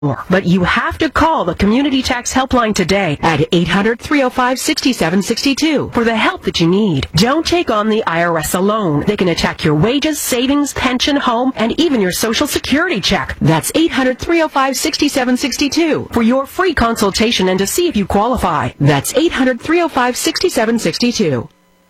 But you have to call the Community Tax Helpline today at 800-305-6762 for the help that you need. Don't take on the IRS alone. They can attack your wages, savings, pension, home, and even your Social Security check. That's 800-305-6762 for your free consultation and to see if you qualify. That's 800-305-6762.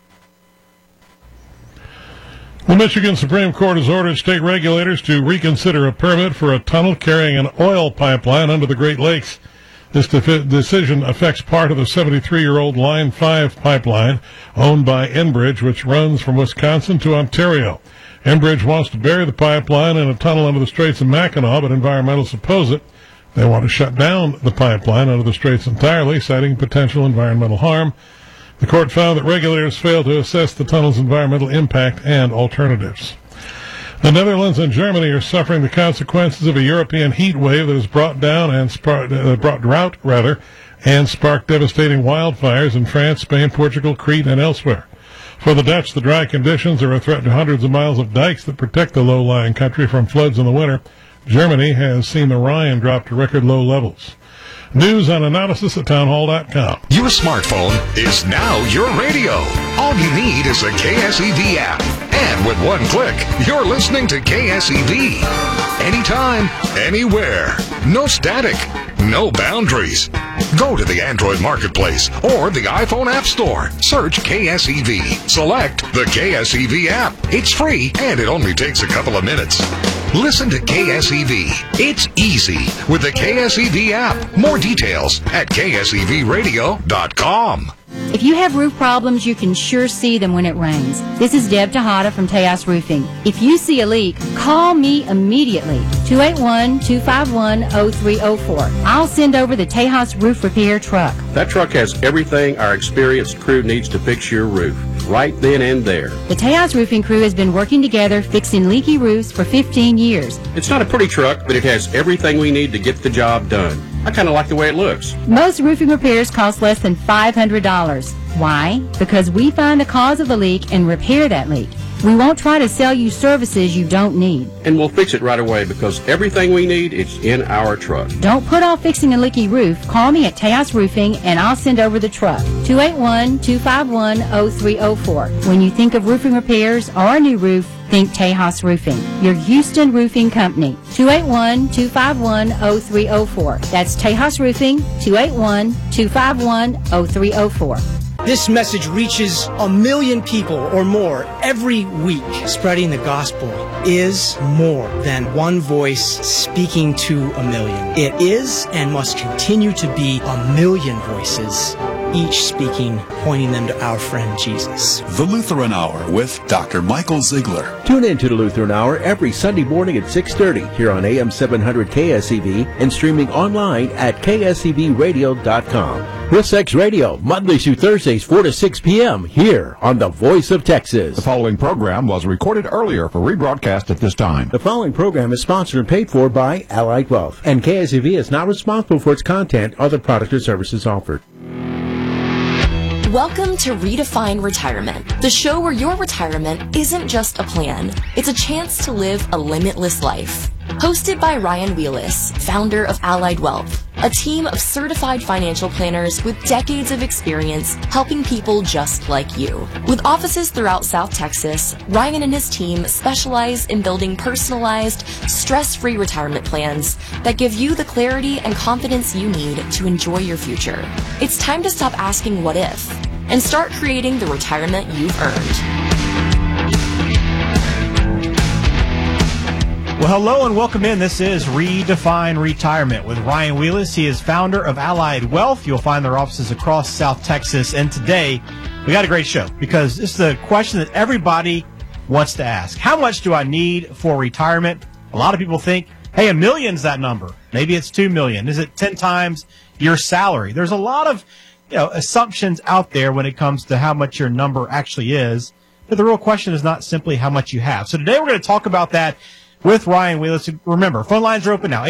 The Michigan Supreme Court has ordered state regulators to reconsider a permit for a tunnel carrying an oil pipeline under the Great Lakes. This decision affects part of the 73-year-old Line 5 pipeline owned by Enbridge, which runs from Wisconsin to Ontario. Enbridge wants to bury the pipeline in a tunnel under the Straits of Mackinac, but environmentalists oppose it. They want to shut down the pipeline under the Straits entirely, citing potential environmental harm. The court found that regulators failed to assess the tunnel's environmental impact and alternatives. The Netherlands and Germany are suffering the consequences of a European heat wave that has brought drought and sparked devastating wildfires in France, Spain, Portugal, Crete, and elsewhere. For the Dutch, the dry conditions are a threat to hundreds of miles of dikes that protect the low-lying country from floods in the winter. Germany has seen the Rhine drop to record low levels. News and analysis at townhall.com. Your smartphone is now your radio. All you need is a KSEV app. And with one click, you're listening to KSEV. Anytime, anywhere. No static. No boundaries. Go to the Android Marketplace or the iPhone App Store. Search KSEV. Select the KSEV app. It's free and it only takes a couple of minutes. Listen to KSEV. It's easy with the KSEV app. More details at ksevradio.com. If you have roof problems, you can sure see them when it rains. This is Deb Tejada from Tejas Roofing. If you see a leak, call me immediately. 281-251-0304. I'll send over the Tejas Roof Repair truck. That truck has everything our experienced crew needs to fix your roof, right then and there. The Tejas Roofing crew has been working together fixing leaky roofs for 15 years. It's not a pretty truck, but it has everything we need to get the job done. I kind of like the way it looks. Most roofing repairs cost less than $500. Why? Because we find the cause of the leak and repair that leak. We won't try to sell you services you don't need. And we'll fix it right away because everything we need is in our truck. Don't put off fixing a leaky roof. Call me at Tejas Roofing and I'll send over the truck. 281-251-0304. When you think of roofing repairs or a new roof, think Tejas Roofing, your Houston roofing company. 281-251-0304. That's Tejas Roofing, 281-251-0304. This message reaches 1 million people or more every week. Spreading the gospel is more than one voice speaking to 1 million. It is and must continue to be 1 million voices, each speaking, pointing them to our friend Jesus. The Lutheran Hour with Dr. Michael Ziegler. Tune in to the Lutheran Hour every Sunday morning at 6:30 here on AM 700 KSEV and streaming online at ksevradio.com. KSX Radio, Mondays through Thursdays, 4 to 6 p.m. here on the Voice of Texas. The following program was recorded earlier for rebroadcast at this time. The following program is sponsored and paid for by Allied Wealth, and KSEV is not responsible for its content or the product or services offered. Welcome to Redefine Retirement, the show where your retirement isn't just a plan. It's a chance to live a limitless life. Hosted by Ryan Wheelis, founder of Allied Wealth, a team of certified financial planners with decades of experience helping people just like you. With offices throughout South Texas, Ryan and his team specialize in building personalized, stress-free retirement plans that give you the clarity and confidence you need to enjoy your future. It's time to stop asking what if and start creating the retirement you've earned. Well, hello and welcome in. This is Redefine Retirement with Ryan Wheelis. He is founder of Allied Wealth. You'll find their offices across South Texas. And today, we got a great show because this is the question that everybody wants to ask. How much do I need for retirement? A lot of people think, hey, $1 million's that number. Maybe it's $2 million. Is it 10 times your salary? There's a lot of assumptions out there when it comes to how much your number actually is. But the real question is not simply how much you have. So today we're going to talk about that with Ryan Wheelis. Remember, phone lines are open now,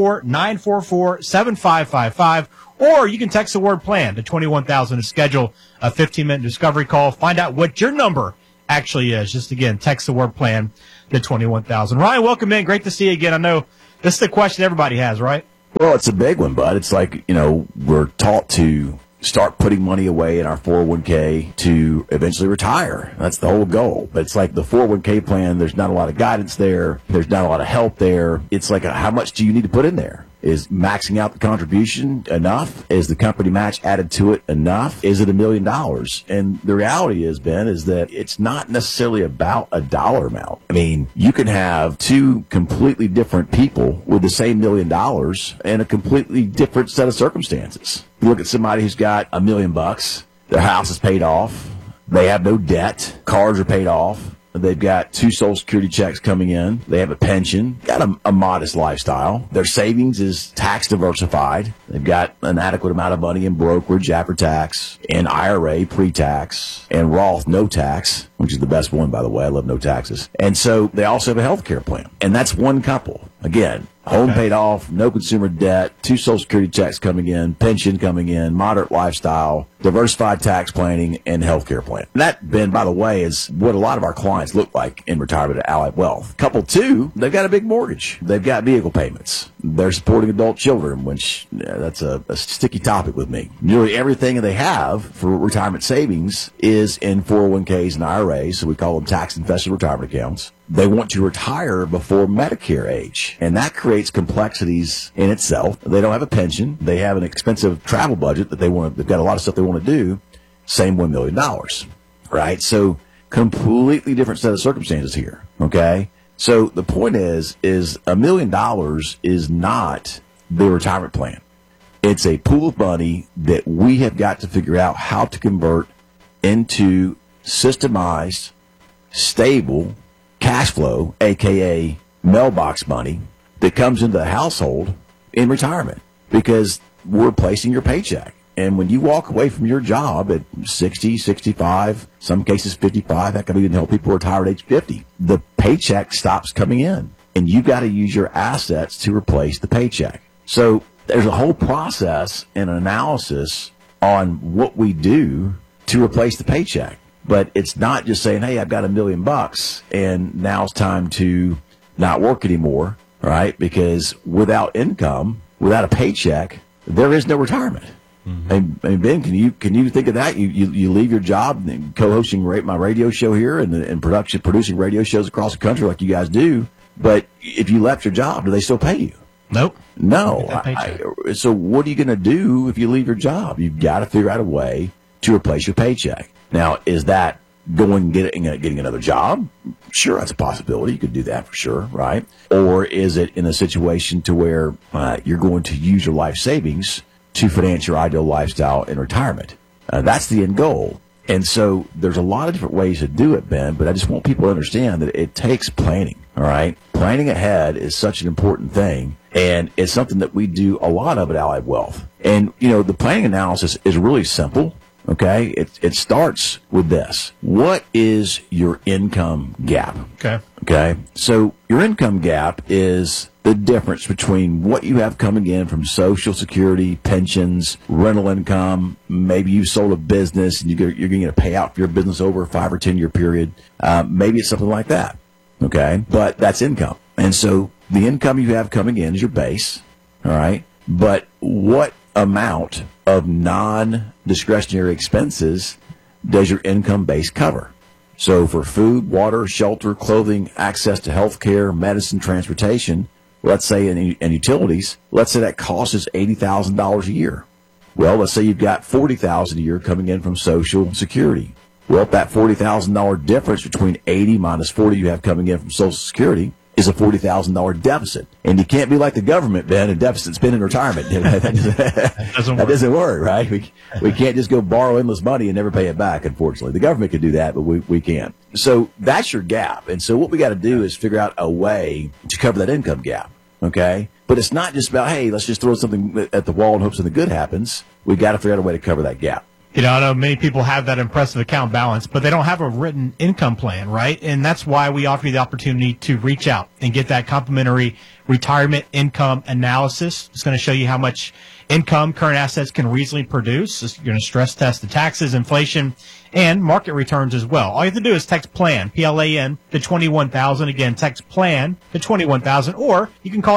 844-944-7555, or you can text the word plan to 21,000 to schedule a 15-minute discovery call. Find out what your number actually is. Just again, text the word plan to 21,000. Ryan, welcome in. Great to see you again. I know this is the question everybody has, right? Well, it's a big one, bud. It's like, we're taught to start putting money away in our 401k to eventually retire. That's the whole goal. But it's like the 401k plan, there's not a lot of guidance there. There's not a lot of help there. It's like, how much do you need to put in there? Is maxing out the contribution enough? Is the company match added to it enough? Is it $1 million? And the reality is, Ben, is that it's not necessarily about a dollar amount. I mean, you can have two completely different people with the same $1 million and a completely different set of circumstances. You look at somebody who's got $1 million, their house is paid off, they have no debt, cars are paid off, they've got 2 Social Security checks coming in, they have a pension, got a modest lifestyle, their savings is tax diversified, they've got an adequate amount of money in brokerage after tax, in IRA pre-tax, and Roth no tax, which is the best one, by the way. I love no taxes. And so they also have a health care plan. And that's one couple. Again, home paid off, no consumer debt, 2 Social Security checks coming in, pension coming in, moderate lifestyle, diversified tax planning, and health care plan. And that, Ben, by the way, is what a lot of our clients look like in retirement at Allied Wealth. Couple 2, they've got a big mortgage. They've got vehicle payments. They're supporting adult children, which that's a sticky topic with me. Nearly everything that they have for retirement savings is in 401ks and IRAs, so we call them tax-infested retirement accounts. They want to retire before Medicare age, and that creates complexities in itself. They don't have a pension. They have an expensive travel budget that they've got a lot of stuff they want to do. Same $1 million, right? So completely different set of circumstances here, okay? So the point is $1 million is not the retirement plan. It's a pool of money that we have got to figure out how to convert into systemized, stable cash flow, a.k.a. mailbox money, that comes into the household in retirement, because we're replacing your paycheck. And when you walk away from your job at 60, 65, some cases 55, that can even help people retire at age 50, the paycheck stops coming in, and you got to use your assets to replace the paycheck. So there's a whole process and analysis on what we do to replace the paycheck. But it's not just saying, hey, I've got $1 million and now it's time to not work anymore, right? Because without income, without a paycheck, there is no retirement. Mm-hmm. And Ben, can you think of that? You leave your job co-hosting my radio show here and producing radio shows across the country like you guys do. But if you left your job, do they still pay you? Nope. No. So what are you going to do if you leave your job? You've got to figure out a way to replace your paycheck. Now, is that getting another job? Sure, that's a possibility. You could do that for sure, right? Or is it in a situation to where you're going to use your life savings to finance your ideal lifestyle in retirement? That's the end goal. And so there's a lot of different ways to do it, Ben, but I just want people to understand that it takes planning, all right? Planning ahead is such an important thing, and it's something that we do a lot of at Allied Wealth. And, the planning analysis is really simple. Okay, it starts with this. What is your income gap? Okay. So your income gap is the difference between what you have coming in from Social Security, pensions, rental income. Maybe you sold a business and you're going to pay out for your business over a 5 or 10 year period. Maybe it's something like that. Okay, but that's income. And so the income you have coming in is your base. All right, but what amount of non-discretionary expenses does your income base cover? So for food, water, shelter, clothing, access to health care, medicine, transportation, let's say, and utilities, let's say that cost is $80,000 a year. Well, let's say you've got $40,000 a year coming in from Social Security. Well, if that $40,000 difference between 80 minus 40 you have coming in from Social Security is a $40,000 deficit. And you can't be like the government, Ben, and deficit spend in retirement. That doesn't work, right? We can't just go borrow endless money and never pay it back, unfortunately. The government could do that, but we can't. So that's your gap. And so what we got to do is figure out a way to cover that income gap, okay? But it's not just about, hey, let's just throw something at the wall and hope something good happens. We've got to figure out a way to cover that gap. You know, I know many people have that impressive account balance, but they don't have a written income plan, right? And that's why we offer you the opportunity to reach out and get that complimentary retirement income analysis. It's going to show you how much income current assets can reasonably produce. You're going to stress test the taxes, inflation, and market returns as well. All you have to do is text PLAN, P-L-A-N, to 21,000. Again, text PLAN to 21,000, or you can call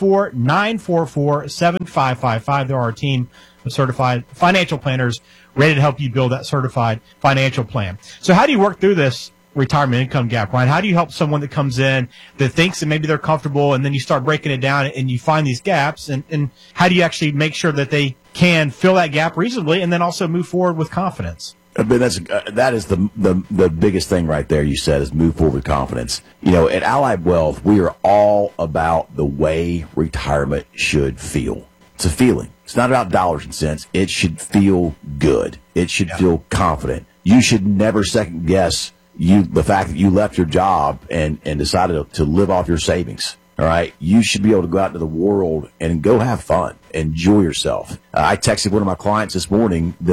844-944-7555. There are a team of certified financial planners ready to help you build that certified financial plan. So how do you work through this retirement income gap, Ryan? How do you help someone that comes in that thinks that maybe they're comfortable, and then you start breaking it down and you find these gaps, and how do you actually make sure that they can fill that gap reasonably and then also move forward with confidence? But that is the biggest thing right there. You said is move forward with confidence. You know, at Allied Wealth, we are all about the way retirement should feel. It's a feeling. It's not about dollars and cents. It should feel good. It should feel confident. You should never second guess the fact that you left your job and decided to live off your savings. All right. You should be able to go out into the world and go have fun, enjoy yourself. I texted one of my clients this morning that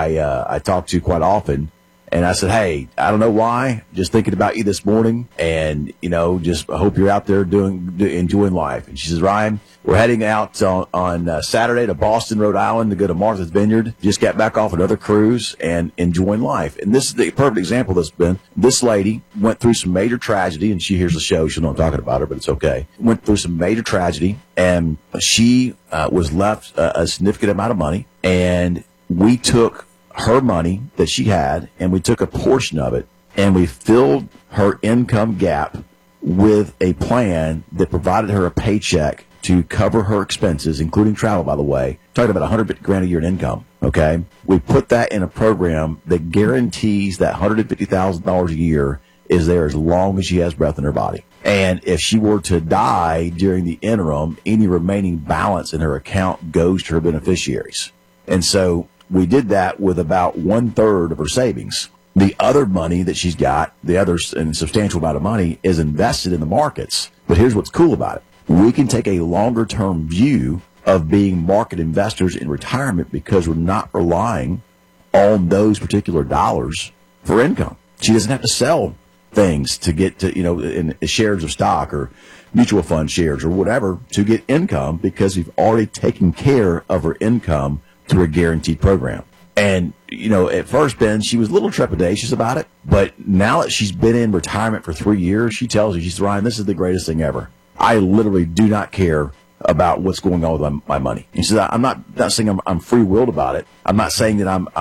I talk to quite often. And I said, hey, I don't know why, just thinking about you this morning, and, you know, just hope you're out there enjoying life. And she says, Ryan, we're heading out on Saturday to Boston, Rhode Island to go to Martha's Vineyard. Just got back off another cruise and enjoying life. And this is the perfect example of this, Ben. This lady went through some major tragedy, and she hears the show. She'll know I'm talking about her, but it's okay. Went through some major tragedy, and she was left a significant amount of money, and we took her money that she had, and we took a portion of it, and we filled her income gap with a plan that provided her a paycheck to cover her expenses, including travel, by the way. Talking about $150,000 a year in income. Okay, we put that in a program that guarantees that $150,000 a year is there as long as she has breath in her body. And if she were to die during the interim, any remaining balance in her account goes to her beneficiaries. And so we did that with about 1/3 of her savings. The other money that she's got, the other and substantial amount of money, is invested in the markets. But here's what's cool about it. We can take a longer-term view of being market investors in retirement because we're not relying on those particular dollars for income. She doesn't have to sell things to get to, in shares of stock or mutual fund shares or whatever to get income, because we've already taken care of her income through a guaranteed program. And, at first, Ben, she was a little trepidatious about it, but now that she's been in retirement for 3 years, she tells you, she's Ryan, this is the greatest thing ever. I literally do not care about what's going on with my money. And she says, I'm not saying I'm free-willed about it. I'm not saying that I'm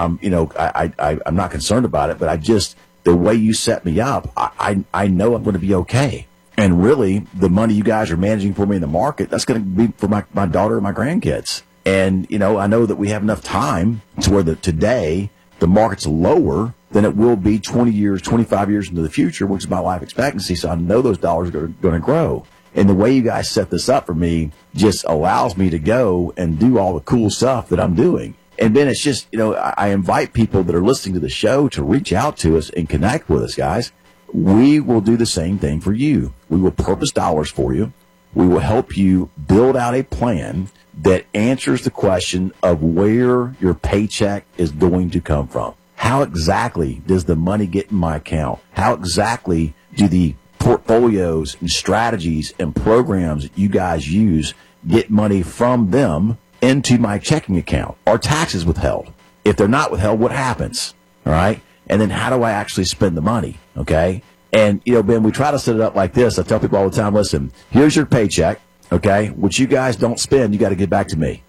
not concerned about it, but the way you set me up, I know I'm going to be okay. And really, the money you guys are managing for me in the market, that's going to be for my daughter and my grandkids. And, I know that we have enough time to where today the market's lower than it will be 20 years, 25 years into the future, which is my life expectancy. So I know those dollars are going to grow. And the way you guys set this up for me just allows me to go and do all the cool stuff that I'm doing. And then it's just, I invite people that are listening to the show to reach out to us and connect with us, guys. We will do the same thing for you. We will purpose dollars for you. We will help you build out a plan that answers the question of where your paycheck is going to come from. How exactly does the money get in my account? How exactly do the portfolios and strategies and programs that you guys use get money from them into my checking account? Are taxes withheld? If they're not withheld, what happens? All right. And then how do I actually spend the money? Okay. And, Ben, we try to set it up like this. I tell people all the time, listen, here's your paycheck. Okay, what you guys don't spend, you got to get back to me.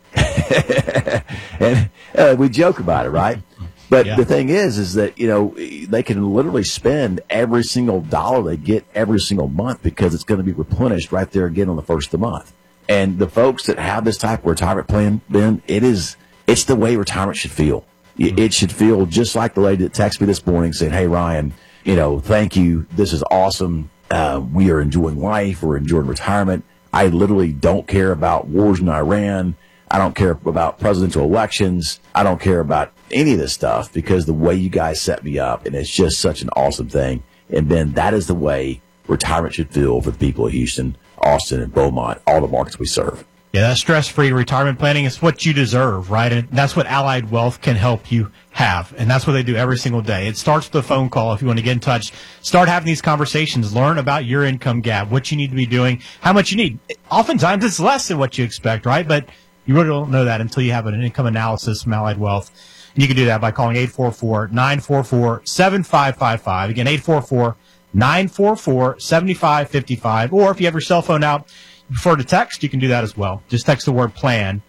And we joke about it, right? But the thing is that, they can literally spend every single dollar they get every single month because it's going to be replenished right there again on the first of the month. And the folks that have this type of retirement plan, Ben, it's the way retirement should feel. It should feel just like the lady that texted me this morning saying, hey, Ryan, thank you. This is awesome. We are enjoying life. We're enjoying retirement. I literally don't care about wars in Iran. I don't care about presidential elections. I don't care about any of this stuff because the way you guys set me up, and it's just such an awesome thing. And Ben, that is the way retirement should feel for the people of Houston, Austin, and Beaumont, all the markets we serve. Yeah, that stress-free retirement planning is what you deserve, right? And that's what Allied Wealth can help you have. And that's what they do every single day. It starts with a phone call. If you want to get in touch, start having these conversations, learn about your income gap, what you need to be doing, how much you need. Oftentimes it's less than what you expect, right? But you really don't know that until you have an income analysis from Allied Wealth. And you can do that by calling 844-944-7555. Again, 844-944-7555. Or if you have your cell phone out, you prefer to text, you can do that as well. Just text the word plan